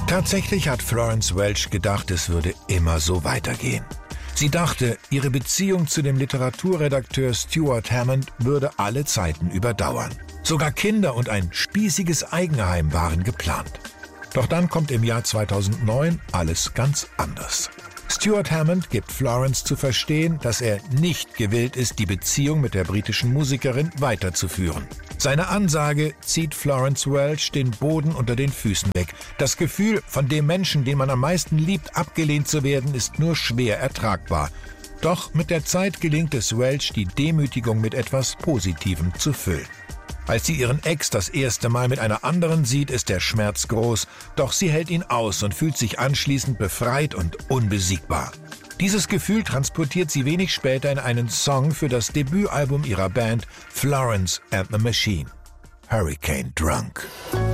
Tatsächlich hat Florence Welch gedacht, es würde immer so weitergehen. Sie dachte, ihre Beziehung zu dem Literaturredakteur Stuart Hammond würde alle Zeiten überdauern. Sogar Kinder und ein spießiges Eigenheim waren geplant. Doch dann kommt im Jahr 2009 alles ganz anders. Stuart Hammond gibt Florence zu verstehen, dass er nicht gewillt ist, die Beziehung mit der britischen Musikerin weiterzuführen. Seine Ansage zieht Florence Welch den Boden unter den Füßen weg. Das Gefühl, von dem Menschen, den man am meisten liebt, abgelehnt zu werden, ist nur schwer ertragbar. Doch mit der Zeit gelingt es Welch, die Demütigung mit etwas Positivem zu füllen. Als sie ihren Ex das erste Mal mit einer anderen sieht, ist der Schmerz groß, doch sie hält ihn aus und fühlt sich anschließend befreit und unbesiegbar. Dieses Gefühl transportiert sie wenig später in einen Song für das Debütalbum ihrer Band Florence and the Machine, Hurricane Drunk.